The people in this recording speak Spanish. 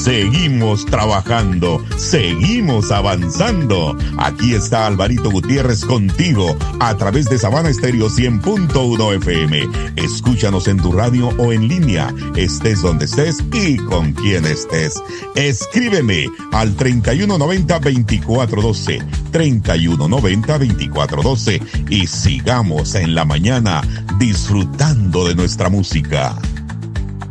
seguimos trabajando, seguimos avanzando. Aquí está Alvarito Gutiérrez contigo a través de Sabana Estéreo 100.1 FM. Escúchanos en tu radio o en línea, estés donde estés y con quien estés. Escríbeme al 3190-2412, 3190-2412 y sigamos en la mañana disfrutando de nuestra música.